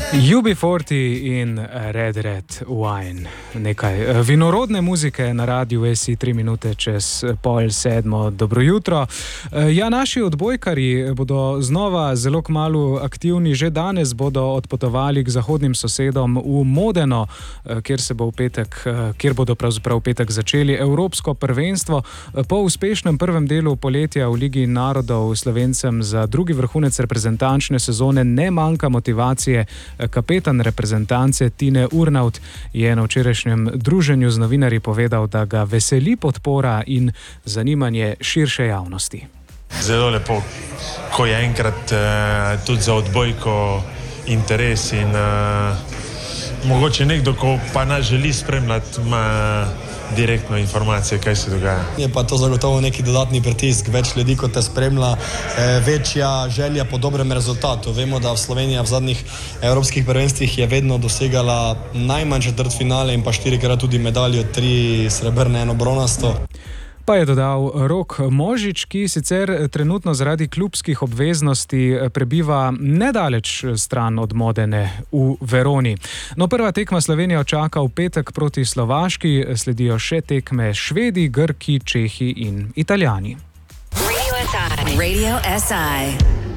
UB40 in Red Wine. Nekaj vinorodne muzike na radiu SI 3 minute čez 6:30. Dobro jutro. Ja, naši odbojkarji bodo znova zelo kmalu aktivni. Že danes bodo odpotovali k zahodnim sosedom v Modeno, kjer bodo pravzaprav v petek začeli evropsko prvenstvo. Po uspešnem prvem delu poletja v Ligi narodov Slovencem za drugi vrhunec reprezentančne sezone ne manjka motivacije. Kapetan reprezentance Tine Urnaut je na včerajšnjem druženju z novinarji povedal, da ga veseli podpora in zanimanje širše javnosti. Zelo lepo, ko je enkrat tudi za odbojko interes in mogoče nekdo, ko pa nas želi spremljati, ima direktno informacije, kaj se dogaja. Je pa to zagotovo neki dodatni pritisk, več ljudi, ko te spremlja, večja želja po dobrem rezultatu. Vemo, da v Sloveniji v zadnjih evropskih prvenstvih je vedno dosegala najmanj četrtfinale in pa 4-krat tudi medaljo, 3 srebrne, 1 bronasto. Pa je dodal Rok Možič, ki sicer trenutno zaradi klubskih obveznosti prebiva nedaleč stran od Modene v Veroni. No, prva tekma Slovenija čaka v petek proti Slovaški, sledijo še tekme Švedi, Grki, Čehi in Italijani. Radio SI.